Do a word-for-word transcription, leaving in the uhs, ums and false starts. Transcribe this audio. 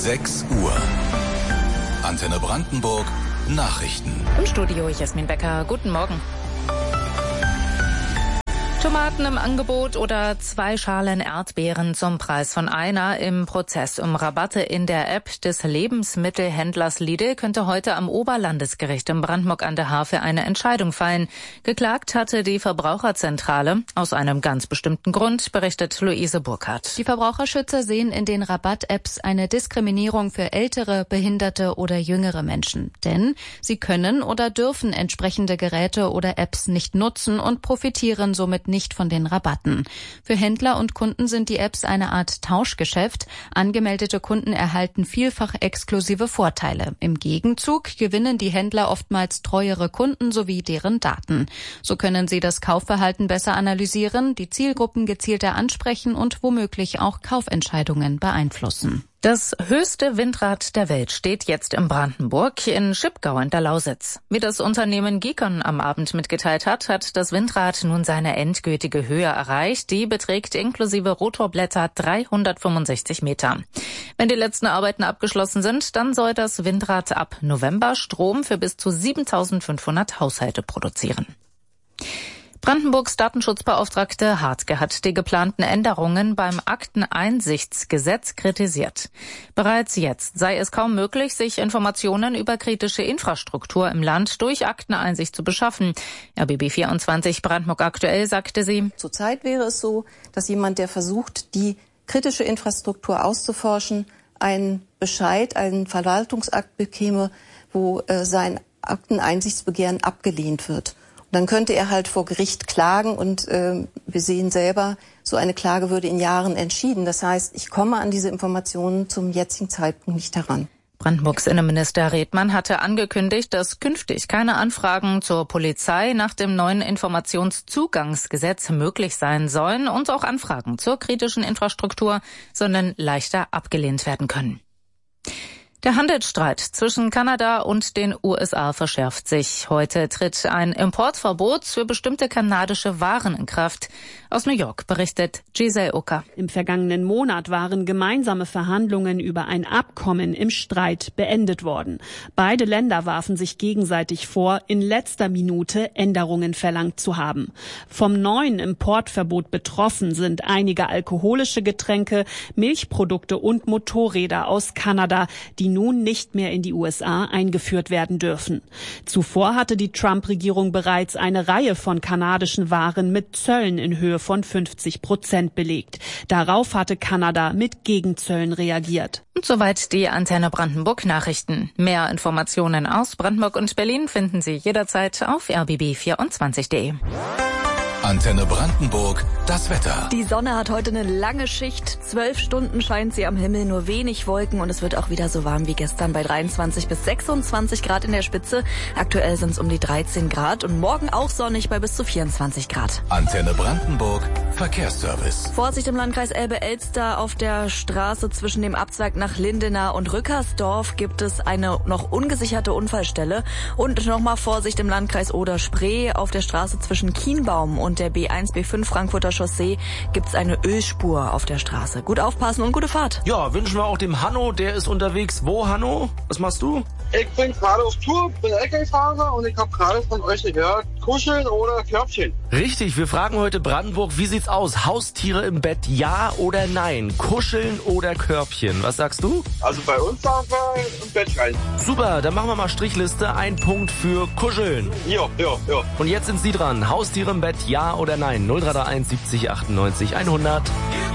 sechs Uhr. Antenne Brandenburg Nachrichten. Im Studio Jasmin Becker. Guten Morgen. Tomaten im Angebot oder zwei Schalen Erdbeeren zum Preis von einer. Im Prozess um Rabatte in der App des Lebensmittelhändlers Lidl könnte heute am Oberlandesgericht in Brandenburg an der Havel eine Entscheidung fallen. Geklagt hatte die Verbraucherzentrale. Aus einem ganz bestimmten Grund, berichtet Luise Burkhardt. Die Verbraucherschützer sehen in den Rabatt-Apps eine Diskriminierung für ältere, behinderte oder jüngere Menschen. Denn sie können oder dürfen entsprechende Geräte oder Apps nicht nutzen und profitieren somit nicht von den Rabatten. Für Händler und Kunden sind die Apps eine Art Tauschgeschäft. Angemeldete Kunden erhalten vielfach exklusive Vorteile. Im Gegenzug gewinnen die Händler oftmals treuere Kunden sowie deren Daten. So können sie das Kaufverhalten besser analysieren, die Zielgruppen gezielter ansprechen und womöglich auch Kaufentscheidungen beeinflussen. Das höchste Windrad der Welt steht jetzt in Brandenburg in Schipgau in der Lausitz. Wie das Unternehmen Gikon am Abend mitgeteilt hat, hat das Windrad nun seine endgültige Höhe erreicht. Die beträgt inklusive Rotorblätter dreihundertfünfundsechzig Meter. Wenn die letzten Arbeiten abgeschlossen sind, dann soll das Windrad ab November Strom für bis zu siebentausendfünfhundert Haushalte produzieren. Brandenburgs Datenschutzbeauftragte Hartke hat die geplanten Änderungen beim Akteneinsichtsgesetz kritisiert. Bereits jetzt sei es kaum möglich, sich Informationen über kritische Infrastruktur im Land durch Akteneinsicht zu beschaffen. R B B vierundzwanzig Brandenburg aktuell sagte sie: Zurzeit wäre es so, dass jemand, der versucht, die kritische Infrastruktur auszuforschen, einen Bescheid, einen Verwaltungsakt bekäme, wo äh, sein Akteneinsichtsbegehren abgelehnt wird. Dann könnte er halt vor Gericht klagen und äh, wir sehen selber, so eine Klage würde in Jahren entschieden. Das heißt, ich komme an diese Informationen zum jetzigen Zeitpunkt nicht heran. Brandenburgs Innenminister Redmann hatte angekündigt, dass künftig keine Anfragen zur Polizei nach dem neuen Informationszugangsgesetz möglich sein sollen und auch Anfragen zur kritischen Infrastruktur, sondern leichter abgelehnt werden können. Der Handelsstreit zwischen Kanada und den U S A verschärft sich. Heute tritt ein Importverbot für bestimmte kanadische Waren in Kraft. Aus New York berichtet Giselle Ucker. Im vergangenen Monat waren gemeinsame Verhandlungen über ein Abkommen im Streit beendet worden. Beide Länder warfen sich gegenseitig vor, in letzter Minute Änderungen verlangt zu haben. Vom neuen Importverbot betroffen sind einige alkoholische Getränke, Milchprodukte und Motorräder aus Kanada, die nun nicht mehr in die U S A eingeführt werden dürfen. Zuvor hatte die Trump-Regierung bereits eine Reihe von kanadischen Waren mit Zöllen in Höhe von fünfzig Prozent belegt. Darauf hatte Kanada mit Gegenzöllen reagiert. Und soweit die Antenne Brandenburg Nachrichten. Mehr Informationen aus Brandenburg und Berlin finden Sie jederzeit auf r b b vierundzwanzig punkt de. Antenne Brandenburg, das Wetter. Die Sonne hat heute eine lange Schicht. Zwölf Stunden scheint sie am Himmel, nur wenig Wolken und es wird auch wieder so warm wie gestern bei dreiundzwanzig bis sechsundzwanzig Grad in der Spitze. Aktuell sind es um die dreizehn Grad und morgen auch sonnig bei bis zu vierundzwanzig Grad. Antenne Brandenburg, Verkehrsservice. Vorsicht im Landkreis Elbe-Elster. Auf der Straße zwischen dem Abzweig nach Lindenau und Rückersdorf gibt es eine noch ungesicherte Unfallstelle. Und nochmal Vorsicht im Landkreis Oder-Spree. Auf der Straße zwischen Kienbaum und der B eins B fünf Frankfurter Chaussee gibt es eine Ölspur auf der Straße. Gut aufpassen und gute Fahrt. Ja, wünschen wir auch dem Hanno, der ist unterwegs. Wo, Hanno? Was machst du? Ich bin gerade auf Tour, bin L K W-Fahrer und ich habe gerade von euch gehört, kuscheln oder Körbchen. Richtig, wir fragen heute Brandenburg, wie sieht's aus? Haustiere im Bett, ja oder nein? Kuscheln oder Körbchen? Was sagst du? Also bei uns sagen wir im Bett rein. Super, dann machen wir mal Strichliste. Ein Punkt für Kuscheln. Ja, ja, ja. Und jetzt sind Sie dran. Haustiere im Bett, ja oder nein? null drei drei eins siebzig achtundneunzig hundert.